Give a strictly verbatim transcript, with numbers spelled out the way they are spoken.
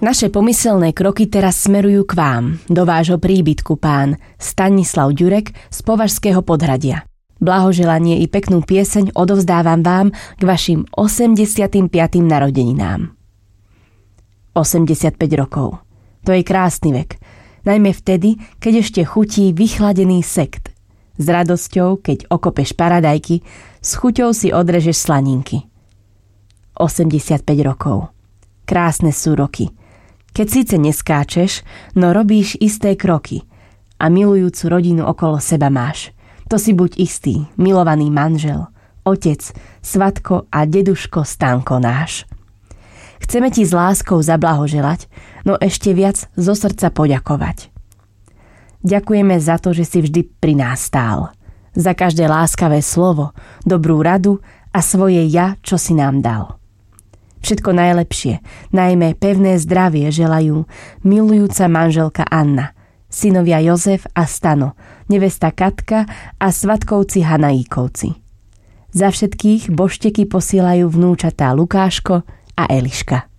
Naše pomyselné kroky teraz smerujú k vám, do vášho príbytku, pán Stanislav Ďurek z Považského Podhradia. Blahoželanie i peknú pieseň odovzdávam vám k vašim osemdesiatym piatym narodeninám. osemdesiatpäť rokov. To je krásny vek, najmä vtedy, keď ešte chutí vychladený sekt. S radosťou, keď okopeš paradajky, s chuťou si odrežeš slaninky. osemdesiatpäť rokov. Krásne sú roky. Keď síce neskáčeš, no robíš isté kroky a milujúcu rodinu okolo seba máš. To si buď istý, milovaný manžel, otec, svatko a deduško Stanko náš. Chceme ti s láskou zablahoželať, no ešte viac zo srdca poďakovať. Ďakujeme za to, že si vždy pri nás stál. Za každé láskavé slovo, dobrú radu a svoje ja, čo si nám dal. Všetko najlepšie, najmä pevné zdravie želajú milujúca manželka Anna, synovia Jozef a Stano, nevesta Katka a svatkovci Hanajíkovci. Za všetkých bošteky posielajú vnúčatá Lukáško a Eliška.